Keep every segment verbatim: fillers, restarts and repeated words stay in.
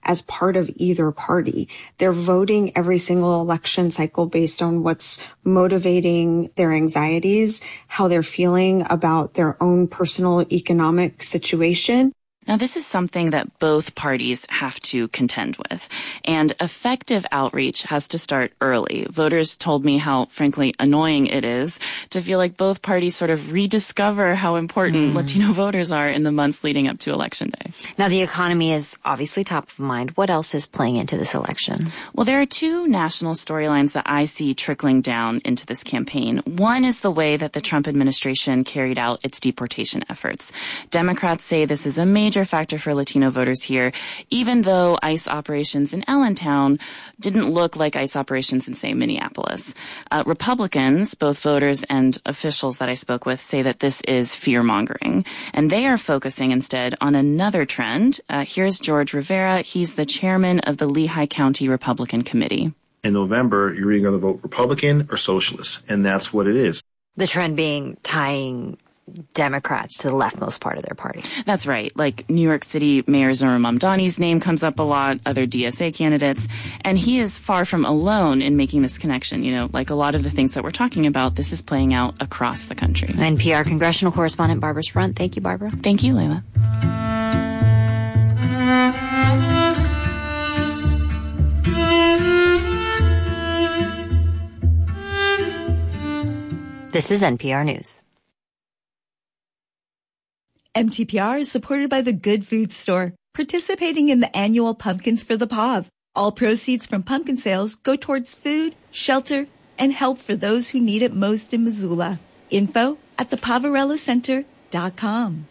as part of either party. They're voting every single election cycle based on what's motivating their anxieties, how they're feeling about their own personal economic situation. Now, this is something that both parties have to contend with, and effective outreach has to start early. Voters told me how, frankly, annoying it is to feel like both parties sort of rediscover how important mm. Latino voters are in the months leading up to Election Day. Now, the economy is obviously top of mind. What else is playing into this election? Well, there are two national storylines that I see trickling down into this campaign. One is the way that the Trump administration carried out its deportation efforts. Democrats say this is a major factor for Latino voters here, even though ICE operations in Allentown didn't look like ICE operations in, say, Minneapolis. Uh, Republicans, both voters and officials that I spoke with, say that this is fear-mongering, and they are focusing instead on another trend. Uh, here's George Rivera. He's the chairman of the Lehigh County Republican Committee. In November, you're either going to vote Republican or Socialist, and that's what it is. The trend being tying Democrats to the leftmost part of their party. That's right. Like New York City Mayor Zohran Mamdani's name comes up a lot, other D S A candidates, and he is far from alone in making this connection. You know, like a lot of the things that we're talking about, this is playing out across the country. N P R congressional correspondent Barbara Sprunt. Thank you, Barbara. Thank you, Layla. This is N P R News. M T P R is supported by the Good Food Store, participating in the annual Pumpkins for the P O V. All proceeds from pumpkin sales go towards food, shelter, and help for those who need it most in Missoula. Info at the pavarella center dot com.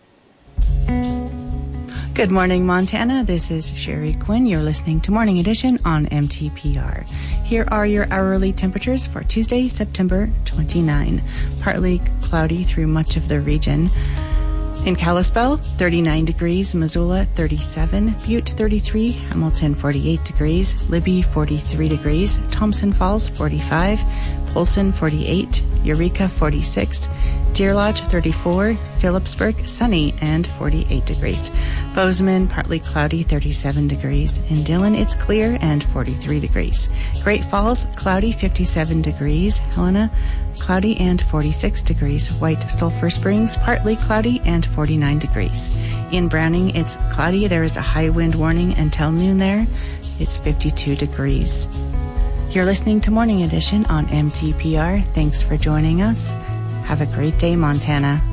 Good morning, Montana. This is Sherry Quinn. You're listening to Morning Edition on M T P R. Here are your hourly temperatures for Tuesday, September twenty-ninth. Partly cloudy through much of the region. In Kalispell, thirty-nine degrees, Missoula, thirty-seven, Butte, thirty-three, Hamilton, forty-eight degrees, Libby, forty-three degrees, Thompson Falls, forty-five, Polson, forty-eight, Eureka, forty-six, Deer Lodge, thirty-four, Phillipsburg, sunny and forty-eight degrees. Bozeman, partly cloudy, thirty-seven degrees. In Dillon, it's clear and forty-three degrees. Great Falls, cloudy, fifty-seven degrees. Helena, cloudy and forty-six degrees. White Sulphur Springs, partly cloudy and forty-nine degrees. In Browning, it's cloudy. There is a high wind warning until noon there. It's fifty-two degrees. You're listening to Morning Edition on M T P R. Thanks for joining us. Have a great day, Montana.